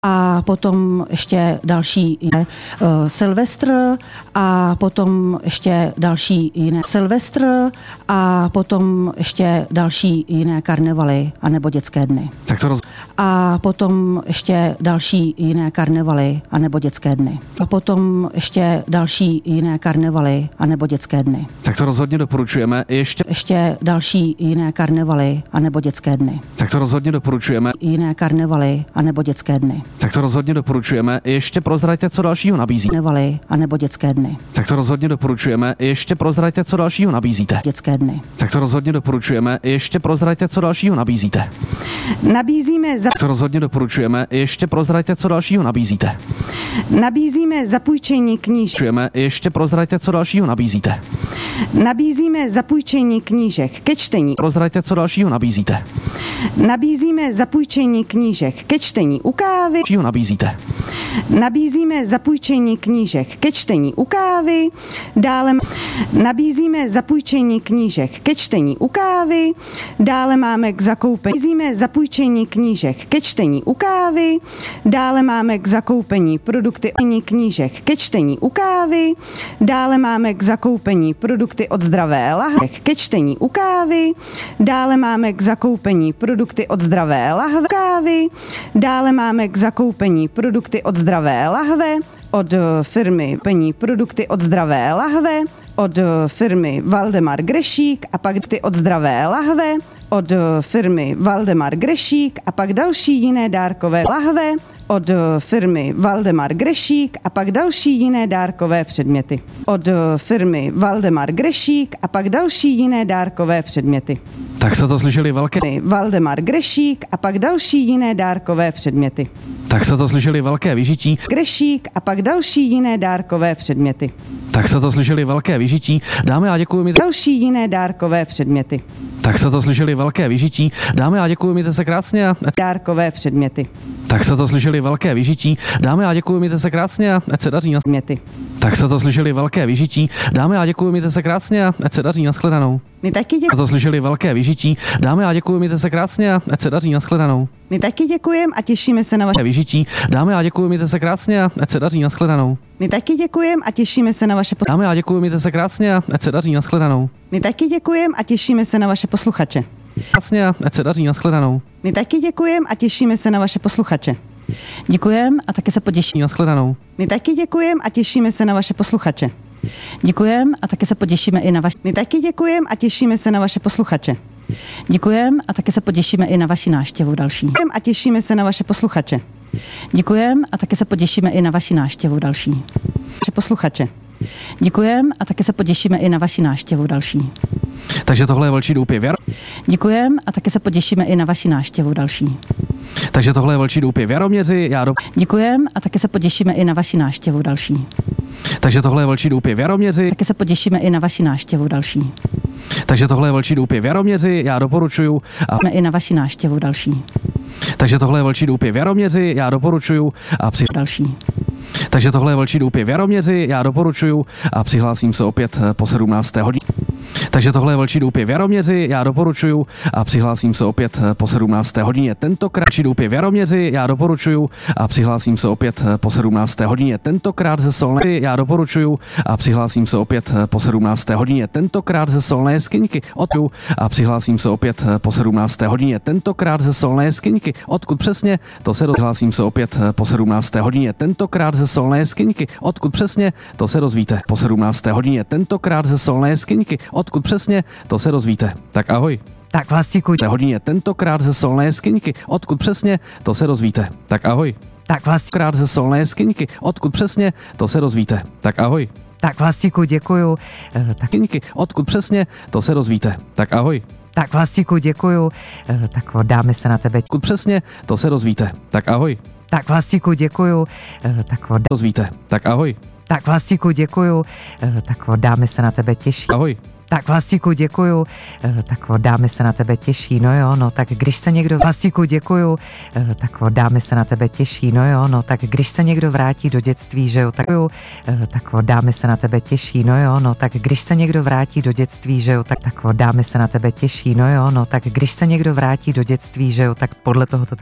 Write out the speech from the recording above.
A potom ještě další je Silvestr a potom ještě další jiné Silvestr a potom ještě další jiné karnevaly anebo dětské dny. Tak to A potom ještě další jiné karnevaly anebo dětské dny. A potom ještě další jiné karnevaly anebo dětské dny. Tak to rozhodně doporučujeme. Ještě další jiné karnevaly anebo dětské dny. Tak to rozhodně doporučujeme. Jiné karnevaly anebo dětské dny. Tak to rozhodně doporučujeme. Ještě prozraďte, co dalšího nabízí. Karnevaly anebo dětské dny. Tak to rozhodně doporučujeme. Ještě prozraďte, co dalšího nabízíte. Dětské dny. Tak to rozhodně doporučujeme. Ještě prozraďte, co dalšího nabízíte. Nabízíme To rozhodně doporučujeme. Ještě prozraďte, co dalšího nabízíte. Nabízíme zapůjčení knížek. Ještě prozraďte, co dalšího nabízíte. Nabízíme zapůjčení knížek ke čtení. Prozraďte, co dalšího nabízíte. Nabízíme zapůjčení knížek ke čtení u kávy. Dalšího nabízíte. Nabízíme zapůjčení knížek ke čtení u kávy. Dále nabízíme zapůjčení knížek ke čtení u kávy. Dále máme k zakoupení. Nabízíme zapůjčení knížek ke čtení u kávy. Dále máme k zakoupení produkty knížek ke čtení u kávy. Dále máme k zakoupení produkty od zdravé lahve ke čtení u kávy. Dále máme k zakoupení produkty od zdravé lahve kávy. Dále máme k zakoupení produkty od zdravé lahve od firmy produkty od zdravé lahve od firmy Valdemar Grešík a pak ty od zdravé lahve od firmy Valdemar Grešík a pak další jiné dárkové lahve od firmy Valdemar Grešík a pak další jiné dárkové předměty. Od firmy Valdemar Grešík a pak další jiné dárkové předměty. Tak se to slyšeli velké. Valdemar Grešík a pak další jiné dárkové předměty. Tak se to slyšeli velké vyžití. Grešík a pak další jiné dárkové předměty. Tak se to slyšeli velké vyžití. Dámy a děkuji mi. Další jiné dárkové předměty. Tak se to slyšeli velké vyžití. Dámy a děkuji, mějte se krásně. Dárkové předměty. Tak se to slyšeli velké vyžití. Dámy a děkuji, mějte se krásně. Ať se daří na Předměty. Tak se to slyšeli velké vyžití. Dámy a děkuji, mějte se krásně. Ať se daří na shledanou. My taky Tak to slyšeli velké vyžití. Dámy a děkuji, mějte se krásně. Ať se daří na shledanou. My taky děkujeme a těšíme se na vaše Vyžití. Dámy a děkuji, mějte se krásně. Ať se daří na shledanou. My taky děkujeme a těšíme se na vaše Dámy a děkuji, mějte se krásně. Ať se daří na shledanou. My taky děkujeme a těšíme se na vaše posluchače. Krásně, ať se daří na shledanou. My taky děkujeme a těšíme se na vaše posluchače. Děkujem a taky se potěšíme. Na shledanou. My taky děkujeme a těšíme se na vaše posluchače. Děkujem a taky se potěšíme i na vaši. My taky děkujeme a těšíme se na vaše posluchače. Děkujem a taky se potěšíme i na vaši návštěvu další. A těšíme se na vaše posluchače. Děkujem a taky se potěšíme i na vaši návštěvu další. Vaše posluchače. Děkujem a taky se potěšíme i na vaši návštěvu další. Takže tohle je Vlčí doupě Děkujem a taky se potěšíme i na vaši návštěvu další. Takže tohle je Vlčí doupě v Jaroměři. Děkujem a taky se potěšíme i na vaši návštěvu další. Takže tohle je Vlčí doupě v Jaroměři. Taky se potěšíme i na vaši návštěvu další. Takže tohle je Vlčí doupě v Jaroměři. Já doporučuju. I na vaši návštěvu další. Takže tohle je Vlčí doupě v Jaroměři. Já doporučuju a Další. Takže tohle je Vlčí doupě v Jaroměři. Já doporučuju a přihlásím se opět po 17. hodině. Takže tohle je Vlčí doupě v Jaroměři. Já doporučuju a přihlásím se opět po 17. hodině. Tentokrát Vlčí doupě v Jaroměři. Já doporučuju a přihlásím se opět po 17. hodině. Tentokrát ze Solné. Já doporučuju a přihlásím se opět po 17. hodině. Tentokrát ze Solné Jeskyňky. A přihlásím se opět po 17. hodině. Tentokrát ze Solné Jeskyňky. Odkud přesně? To se přihlásím se opět po 17. hodině. Tentokrát ze Solné Jeskyňky. Odkud přesně? To se dozvíte po 17. hodině. Tentokrát ze Solné Jeskyňky. Odkud přesně? To se dozvíte. Tak ahoj. Tak Vlastíku. Hodině tentokrát ze Solné Jeskyňky. Odkud přesně? To se dozvíte. Tak ahoj. Tak Vlastíku. Krát ze Solné Jeskyňky. Odkud přesně? To se dozvíte. Tak ahoj. Tak Vlastíku, děkuju. Tak, Odkud přesně? To se dozvíte. Tak ahoj. tak Vlastíku, děkuju. Tak dáme se na tebe. Odkud přesně? To se dozvíte. Tak ahoj. Tak Vlastíku, děkuju. Tak Dozvíte. Tak ahoj. Tak Vlastíku, děkuju. Tak dáme se na tebe těší. Ahoj. Tak Vlastíku, děkuju. Tak dáme se na tebe těší. No jo, no tak když se někdo Vlastíku, děkuju. Tak dáme se na tebe těší. No jo, no tak když se někdo vrátí do dětství, že jo, tak dáme se na tebe těší. No jo, no tak když se někdo vrátí do dětství, že jo, tak dáme se na tebe těší. No jo, no tak když se někdo vrátí do dětství, že jo, tak podle toho to